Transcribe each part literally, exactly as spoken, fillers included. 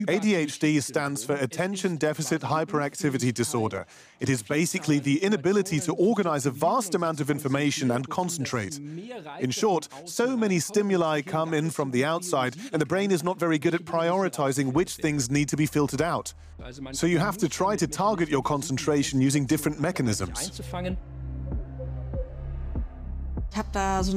A D H D stands for Attention Deficit Hyperactivity Disorder. It is basically the inability to organize a vast amount of information and concentrate. In short, so many stimuli come in from the outside, and the brain is not very good at prioritizing which things need to be filtered out. So you have to try to target your concentration using different mechanisms. I have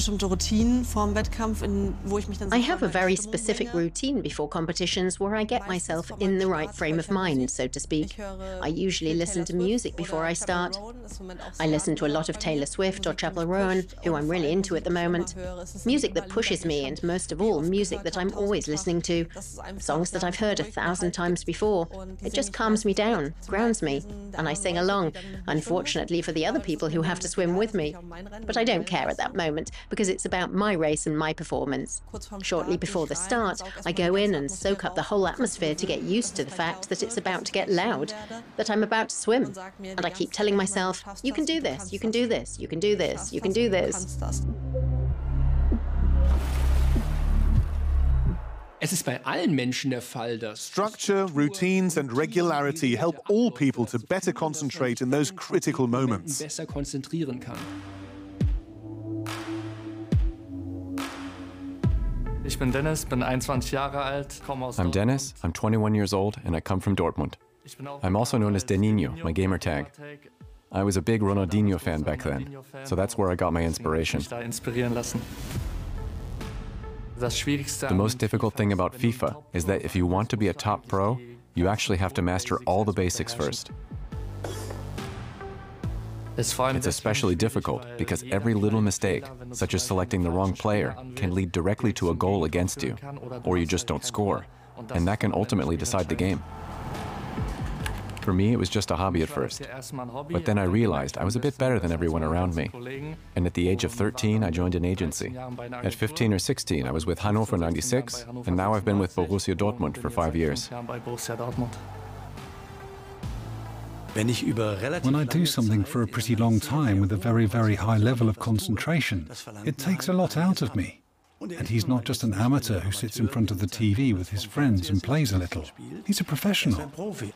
a very specific routine before competitions where I get myself in the right frame of mind, so to speak. I usually listen to music before I start. I listen to a lot of Taylor Swift or Chappell Roan, who I'm really into at the moment. Music that pushes me, and most of all, music that I'm always listening to. Songs that I've heard a thousand times before. It just calms me down, grounds me, and I sing along, unfortunately for the other people who have to swim with me. But I don't care at that moment, because it's about my race and my performance. Shortly before the start, I go in and soak up the whole atmosphere to get used to the fact that it's about to get loud, that I'm about to swim. And I keep telling myself, you can do this, you can do this, you can do this, you can do this. Es ist bei allen Menschen der Fall, dass Structure, routines and regularity help all people to better concentrate in those critical moments. besser konzentrieren kann. Ich bin Dennis, bin einundzwanzig Jahre alt, komme aus I'm Dennis, I'm twenty-one years old, and I come from Dortmund. I'm also known as Deninho, my gamer tag. I was a big Ronaldinho fan back then, so that's where I got my inspiration. The The most difficult thing about FIFA is that if you want to be a top pro, you actually have to master all the basics first. It's especially difficult because every little mistake, such as selecting the wrong player, can lead directly to a goal against you, or you just don't score, and that can ultimately decide the game. For me, it was just a hobby at first, but then I realized I was a bit better than everyone around me, and at the age of thirteen, I joined an agency. At fifteen or sixteen, I was with Hannover ninety-six, and now I've been with Borussia Dortmund for five years. When I do something for a pretty long time with a very, very high level of concentration, it takes a lot out of me. And he's not just an amateur who sits in front of the T V with his friends and plays a little. He's a professional.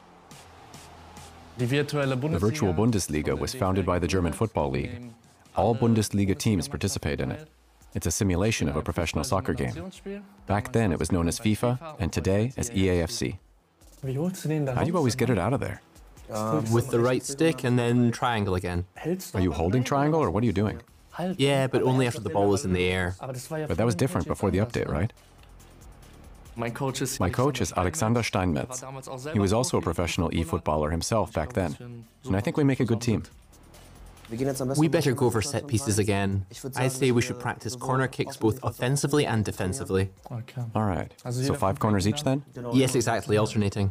The virtual Bundesliga was founded by the German Football League. All Bundesliga teams participate in it. It's a simulation of a professional soccer game. Back then it was known as FIFA, and today as E A F C. How do you always get it out of there? With the right stick and then triangle again. Are you holding triangle, or what are you doing? Yeah, but only after the ball is in the air. But that was different before the update, right? My coach is Alexander Steinmetz. He was also a professional e-footballer himself back then, and I think we make a good team. We better go for set pieces again. I'd say we should practice corner kicks both offensively and defensively. All right, so five corners each then? Yes, exactly, alternating.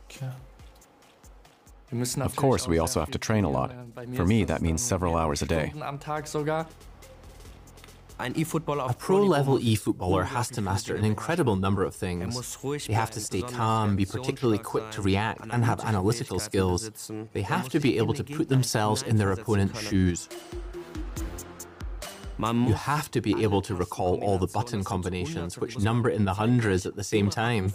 Of course, we also have to train a lot. For me, that means several hours a day. A pro-level e-footballer has to master an incredible number of things. They have to stay calm, be particularly quick to react, and have analytical skills. They have to be able to put themselves in their opponent's shoes. You have to be able to recall all the button combinations, which number in the hundreds at the same time.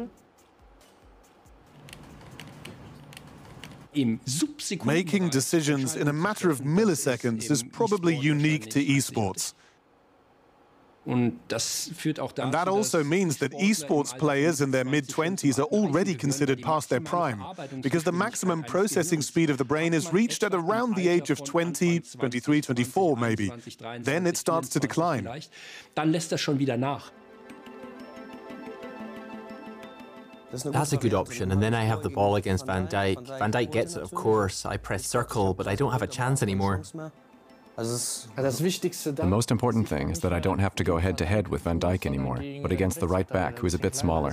Making decisions in a matter of milliseconds is probably unique to esports. And that also means that esports players in their mid-twenties are already considered past their prime, because the maximum processing speed of the brain is reached at around the age of twenty, twenty-three, twenty-four maybe. Then it starts to decline. That's a good option, and then I have the ball against Van Dijk. Van Dijk gets it, of course. I press circle, but I don't have a chance anymore. The most important thing is that I don't have to go head-to-head with Van Dijk anymore, but against the right back, who is a bit smaller.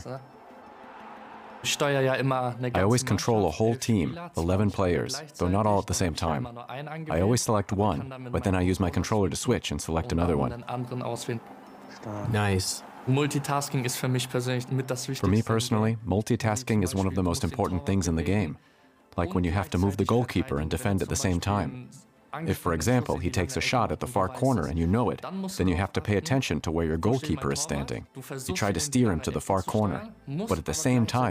I always control a whole team, eleven players, though not all at the same time. I always select one, but then I use my controller to switch and select another one. Nice. For me personally, multitasking is one of the most important things in the game, like when you have to move the goalkeeper and defend at the same time. If, for example, he takes a shot at the far corner and you know it, then you have to pay attention to where your goalkeeper is standing. You try to steer him to the far corner, but at the same time,